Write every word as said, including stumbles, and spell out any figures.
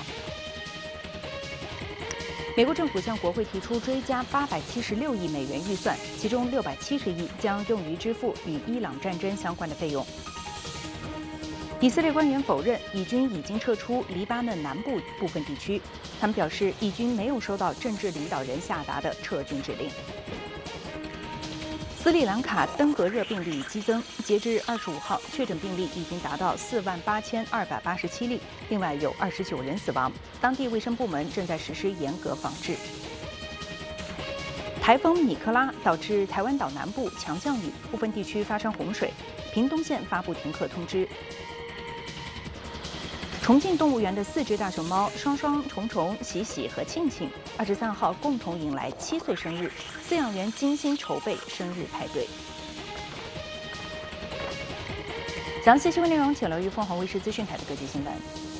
亡。美国政府向国会提出追加八百七十六亿美元预算，其中六百七十亿将用于支付与伊朗战争相关的费用。以色列官员否认以军已经撤出黎巴嫩南部部分地区，他们表示以军没有收到政治领导人下达的撤军指令。斯里兰卡登革热病例激增，截至二十五号，确诊病例已经达到四万八千二百八十七例，另外有二十九人死亡。当地卫生部门正在实施严格防治。台风米克拉导致台湾岛南部强降雨，部分地区发生洪水，屏东县发布停课通知。重庆动物园的四只大熊猫双双、虫虫、喜喜和庆庆，二十三号共同迎来七岁生日，饲养员精心筹备生日派对。详细新闻内容，请留意凤凰卫视资讯台的各界新闻。